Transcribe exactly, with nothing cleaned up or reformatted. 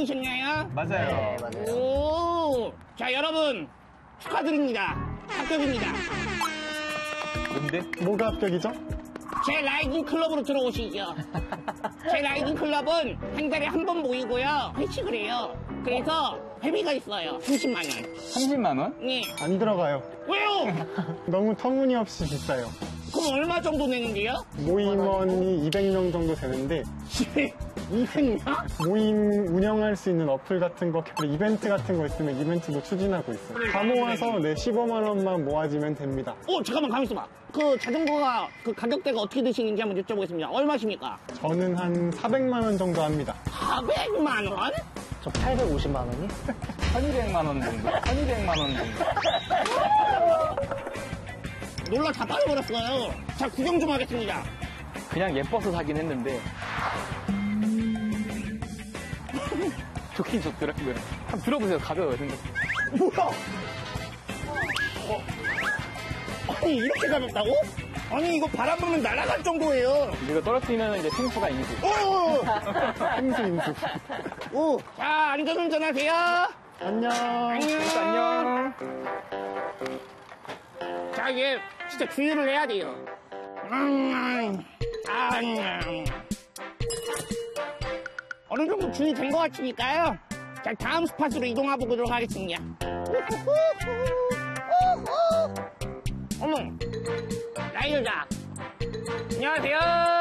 분이셨나요? 맞아요. 네, 맞아요. 오, 자 여러분 축하드립니다. 합격입니다. 근데? 뭐가 합격이죠? 제 라이딩 클럽으로 들어오시죠. 제 라이딩 클럽은 한 달에 한 번 모이고요. 회식을 해요. 그래서 회비가 있어요. 삼십만 원. 삼십만 원? 네. 안 들어가요. 왜요? 너무 터무니없이 비싸요. 그럼 얼마 정도 내는데요? 모임원이 이백 명 정도 되는데 이백 명? 모임 운영할 수 있는 어플 같은 거, 이벤트 같은 거 있으면 이벤트도 추진하고 있어요. 다 모아서 네, 십오만 원만 모아지면 됩니다. 어, 잠깐만, 가만 있어봐. 그 자전거가 그 가격대가 어떻게 되시는지 한번 여쭤보겠습니다. 얼마십니까? 저는 한 사백만 원 정도 합니다. 사백만 원? 저 팔백오십만 원이? 천이백만 원 정도? 천이백만 원 정도? 놀라 다 빠져버렸어요. 자, 구경 좀 하겠습니다. 그냥 예뻐서 사긴 했는데 좋긴 좋더라고요. 한번 들어보세요. 가벼워요. 근데. 뭐야? 어. 아니, 이렇게 가볍다고? 아니, 이거 바람 불면 날아갈 정도예요. 이거 떨어뜨리면 이제 핑수가 인수. 오! 행수, 인수. 오! 자, 안전운전 하세요. 안녕. 안녕. 안녕. 자, 이게 진짜 주의를 해야 돼요. 음, 음. 어느 정도 주의된 것 같으니까요. 자, 다음 스팟으로 이동해 보도록 하겠습니다. 어머, 라이더다. 안녕하세요.